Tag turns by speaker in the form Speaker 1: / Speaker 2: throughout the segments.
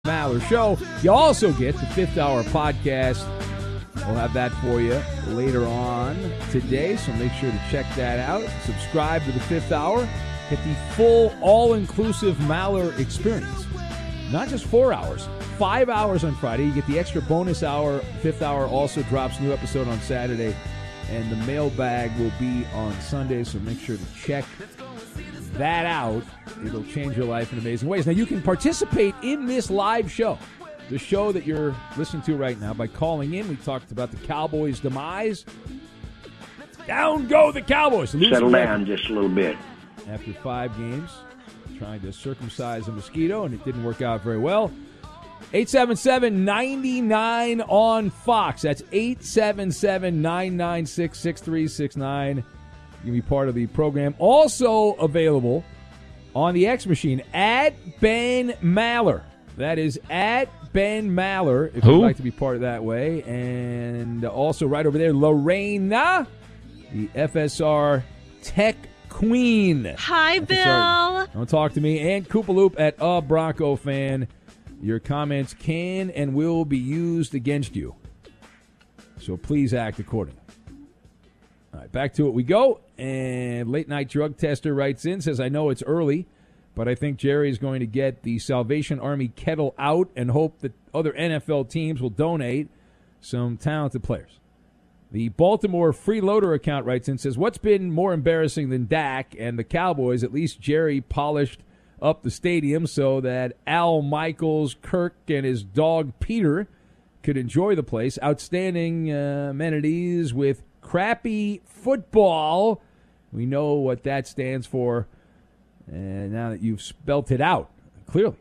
Speaker 1: Maller Show. You also get the Fifth Hour podcast. We'll have that for you later on today, so make sure to check that out. Subscribe to the Fifth Hour. Get the full, all-inclusive Maller experience. Not just 4 hours, 5 hours on Friday. You get the extra bonus hour. Fifth Hour also drops new episode on Saturday, and the mailbag will be on Sunday, so make sure to check that out. It'll change your life in amazing ways. Now, you can participate in this live show, the show that you're listening to right now, by calling in. We talked about the Cowboys' demise. Down go the Cowboys.
Speaker 2: Settle down just a little bit.
Speaker 1: After 5 games, trying to circumcise a mosquito, and it didn't work out very well. 877-99 on Fox. That's 877-996-6369. You can be part of the program. Also available on the X Machine, at Ben Maller. That is at Ben Maller, if you'd like to be part of that way. And also right over there, Lorena, the FSR Tech Queen.
Speaker 3: Hi, Bill.
Speaker 1: Don't talk to me. And Koopaloop at A Bronco Fan. Your comments can and will be used against you, so please act accordingly. All right, back to it we go. And Late Night Drug Tester writes in, says, I know it's early, but I think Jerry is going to get the Salvation Army kettle out and hope that other NFL teams will donate some talented players. The Baltimore Freeloader account writes in, says, what's been more embarrassing than Dak and the Cowboys? At least Jerry polished up the stadium so that Al Michaels, Kirk, and his dog Peter could enjoy the place. Outstanding amenities with crappy football. We know what that stands for, and now that you've spelt it out clearly.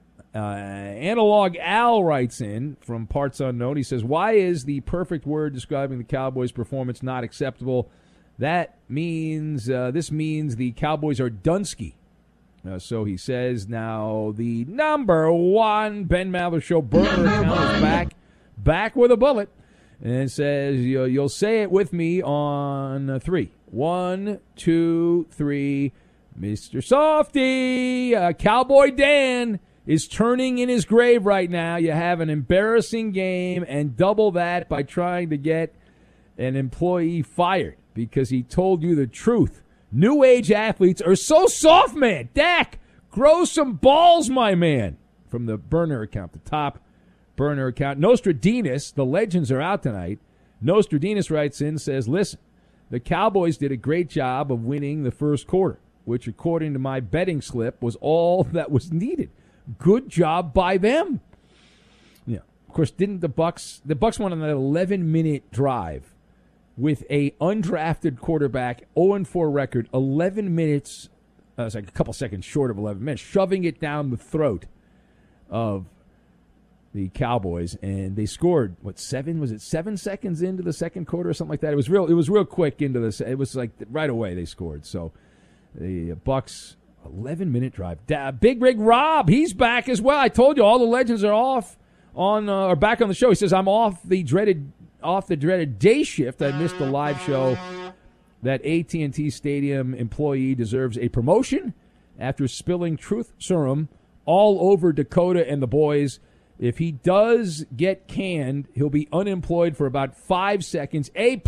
Speaker 1: Analog Al writes in from Parts Unknown. He says, why is the perfect word describing the Cowboys' performance not acceptable? That means, this means the Cowboys are Dunsky. So he says, now the number one Ben Maller Show burner account is back with a bullet. And it says, you'll say it with me on 3. 1, 2, 3. Mr. Softy, Cowboy Dan is turning in his grave right now. You have an embarrassing game, and double that by trying to get an employee fired because he told you the truth. New age athletes are so soft, man. Dak, grow some balls, my man. From the burner account, the top burner account. Nostradamus, the legends are out tonight. Nostradamus writes in, says, listen, the Cowboys did a great job of winning the first quarter, which according to my betting slip was all that was needed. Good job by them. Yeah. Of course, didn't the Bucks went on an 11-minute drive with a undrafted quarterback, 0-4 record, 11 minutes, it's like a couple seconds short of 11 minutes, shoving it down the throat of the Cowboys, and they scored, 7 seconds into the second quarter or something like that? It was real quick into this. It was like right away they scored. So the Bucks, 11-minute drive. Big Rig Rob, he's back as well. I told you all the legends are back on the show. He says, I'm off the dreaded day shift. I missed the live show. That AT&T Stadium employee deserves a promotion after spilling truth serum all over Dakota and the boys. If he does get canned, he'll be unemployed for about 5 seconds. A+++++.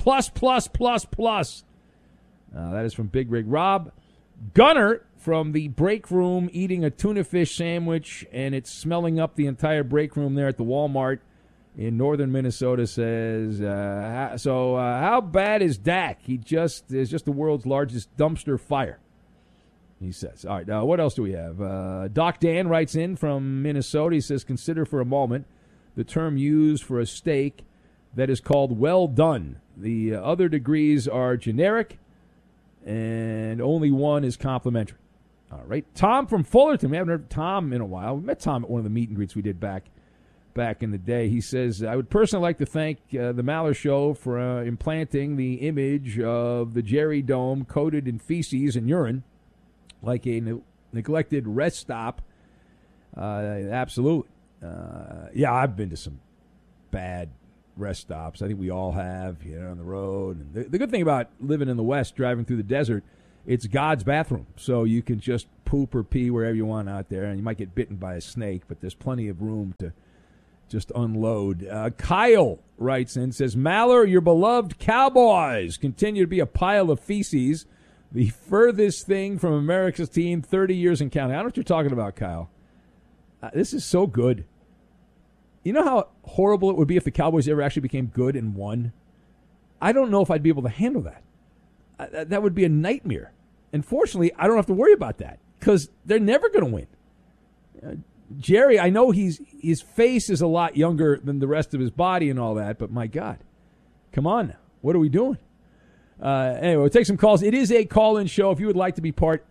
Speaker 1: That is from Big Rig Rob. Gunner from the break room eating a tuna fish sandwich, and it's smelling up the entire break room there at the Walmart in northern Minnesota, says, how bad is Dak? Is just the world's largest dumpster fire, he says. All right, what else do we have? Doc Dan writes in from Minnesota. He says, consider for a moment the term used for a steak that is called well done. The other degrees are generic, and only one is complimentary. All right. Tom from Fullerton. We haven't heard Tom in a while. We met Tom at one of the meet and greets we did back in the day. He says, I would personally like to thank the Maller Show for implanting the image of the Jerry Dome coated in feces and urine like a neglected rest stop. Absolutely. Yeah, I've been to some bad rest stops. I think we all have, on the road. And the good thing about living in the West, driving through the desert, it's God's bathroom, so you can just poop or pee wherever you want out there, and you might get bitten by a snake, but there's plenty of room to just unload. Kyle writes in, says, Maller, your beloved Cowboys continue to be a pile of feces, the furthest thing from America's team 30 years and counting. I don't know what you're talking about, Kyle. This is so good. You know how horrible it would be if the Cowboys ever actually became good and won? I don't know if I'd be able to handle that. That would be a nightmare. And fortunately, I don't have to worry about that because they're never going to win. Jerry, I know his face is a lot younger than the rest of his body and all that, but my God, come on now. What are we doing? Anyway, we'll take some calls. It is a call-in show. If you would like to be part,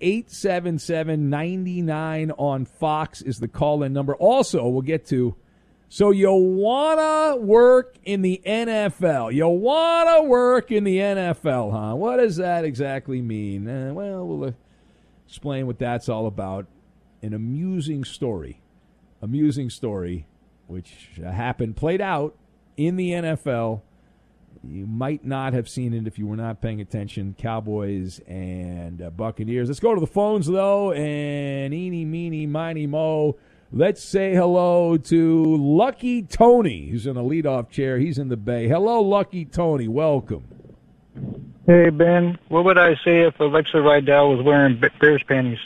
Speaker 1: 877-99 on Fox is the call-in number. Also, we'll get to, so you want to work in the NFL. You want to work in the NFL, huh? What does that exactly mean? Well, we'll explain what that's all about. An amusing story which played out in the NFL. You might not have seen it if you were not paying attention. Cowboys and Buccaneers. Let's go to the phones, though, and eeny, meeny, miny, mo. Let's say hello to Lucky Tony, who's in the leadoff chair. He's in the Bay. Hello, Lucky Tony. Welcome.
Speaker 2: Hey, Ben. What would I say if Alexa Rydell was wearing Bears panties?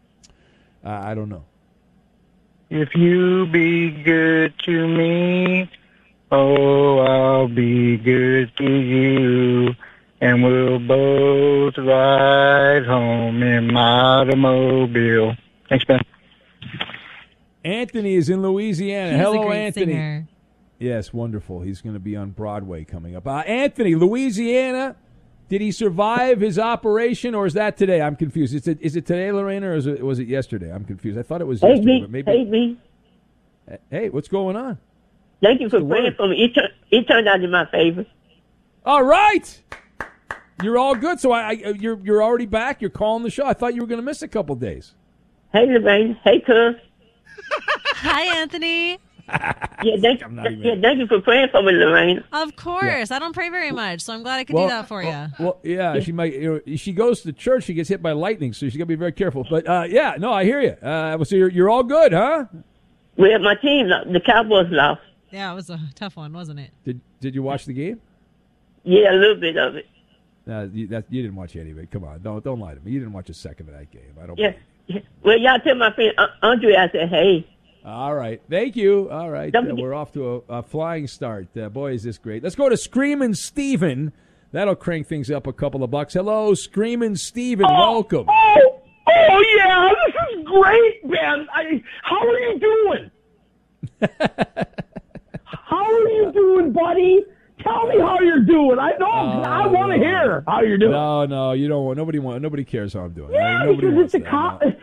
Speaker 1: I don't know.
Speaker 2: If you be good to me, oh, I'll be good to you, and we'll both ride home in my automobile. Thanks, Ben.
Speaker 1: Anthony is in Louisiana.
Speaker 3: He's
Speaker 1: Hello,
Speaker 3: a great
Speaker 1: Anthony.
Speaker 3: Singer.
Speaker 1: Yes, wonderful. He's going to be on Broadway coming up. Anthony, Louisiana. Did he survive his operation, or is that today? I'm confused. Is it today, Lorena, or was it yesterday? I'm confused. I thought it was yesterday. But maybe.
Speaker 4: Hey, B.
Speaker 1: Hey, what's going on?
Speaker 4: Thank you for praying for me. It turned out in my favor.
Speaker 1: All right. You're all good. So you're already back. You're calling the show. I thought you were going to miss a couple days.
Speaker 4: Hey, Lorraine. Hey, cuz.
Speaker 3: Hi, Anthony.
Speaker 4: Thank you for praying for me, Lorraine.
Speaker 3: Of course. Yeah. I don't pray very much, so I'm glad I could do that for you.
Speaker 1: Well, yeah, she might. She goes to church, she gets hit by lightning, so she's got to be very careful. But, no, I hear you. So you're all good, huh?
Speaker 4: Well, my team, the Cowboys lost.
Speaker 3: Yeah, it was a tough one, wasn't it?
Speaker 1: Did you watch the game?
Speaker 4: Yeah, a little bit of it.
Speaker 1: You didn't watch any of it. Come on, don't lie to me. You didn't watch a second of that game. I don't.
Speaker 4: Yeah. Well, y'all tell my friend Andre I said, hey.
Speaker 1: All right. Thank you. All right. We're off to a flying start. Boy, is this great. Let's go to Screamin' Steven. That'll crank things up a couple of bucks. Hello, Screamin' Steven. Welcome.
Speaker 5: Oh, yeah. This is great, Ben. How are you doing? How are you doing, buddy? Tell me how you're doing. I know. I want to hear how you're doing.
Speaker 1: No, you don't want. Nobody cares how I'm doing.
Speaker 5: Yeah,
Speaker 1: nobody
Speaker 5: because
Speaker 1: wants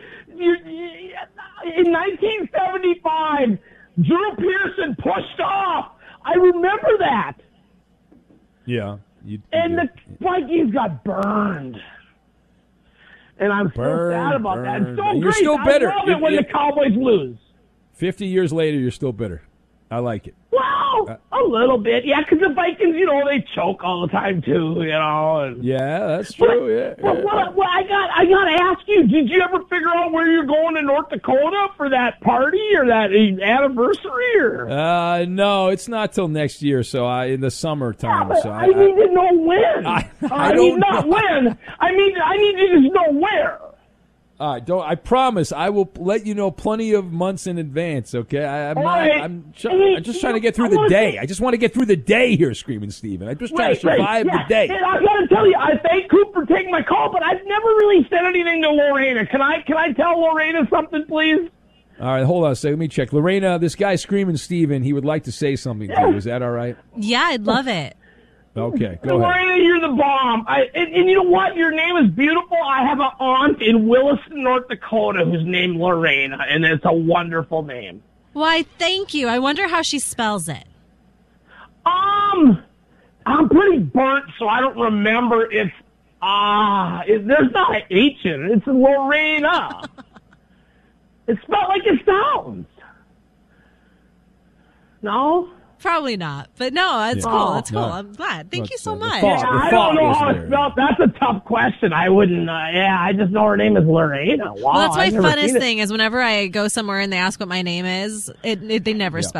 Speaker 5: in 1975, Drew Pearson pushed off. I remember that.
Speaker 1: Yeah.
Speaker 5: The Vikings got burned. And I'm so sad about that. It's so
Speaker 1: You're
Speaker 5: great.
Speaker 1: still bitter.
Speaker 5: I love it when the Cowboys lose.
Speaker 1: 50 years later, you're still bitter. I like it.
Speaker 5: Well, a little bit. Yeah, because the Vikings, they choke all the time, too, And,
Speaker 1: yeah, that's true.
Speaker 5: Well, I got to ask you, did you ever figure out where you're going to North Dakota for that party or that anniversary? Or?
Speaker 1: No, it's not till next year, so in the summertime.
Speaker 5: Yeah, I need to know when.
Speaker 1: I don't
Speaker 5: not
Speaker 1: know.
Speaker 5: when. I need to just know where.
Speaker 1: All right, I promise I will let you know plenty of months in advance, okay? I'm just trying to get through the day. I just want to get through the day here, Screaming Steven. I'm just trying to survive the day.
Speaker 5: And I got to tell you, I thank Coop for taking my call, but I've never really said anything to Lorena. Can I tell Lorena something, please?
Speaker 1: All right, hold on a second. Let me check. Lorena, this guy Screaming Steven, he would like to say something to you. Is that all right?
Speaker 3: Yeah, I'd love it.
Speaker 1: Okay, go ahead.
Speaker 5: Lorena, you're the bomb. And you know what? Your name is beautiful. I have an aunt in Williston, North Dakota, who's named Lorena, and it's a wonderful name.
Speaker 3: Why, thank you. I wonder how she spells it.
Speaker 5: I'm pretty burnt, so I don't remember. There's not an H in it. It's Lorena. It's spelled like it sounds. No?
Speaker 3: Probably not. But no, that's cool.
Speaker 5: Oh.
Speaker 3: That's cool.
Speaker 1: No.
Speaker 3: I'm glad. Thank you so
Speaker 1: the
Speaker 3: much.
Speaker 1: thought-
Speaker 5: I
Speaker 1: the
Speaker 5: don't know
Speaker 1: was
Speaker 5: how
Speaker 1: there.
Speaker 5: it's spelled. That's a tough question. I wouldn't. I just know her name is Lorena. Wow,
Speaker 3: Well, that's my
Speaker 5: I've never
Speaker 3: funnest
Speaker 5: seen it.
Speaker 3: thing is whenever I go somewhere and they ask what my name is, they never spell